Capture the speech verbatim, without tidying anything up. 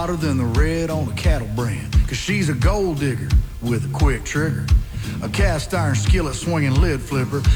hotter than the red on the cattle brand. Cause she's a gold digger with a quick trigger, a cast iron skillet swinging lid flipper,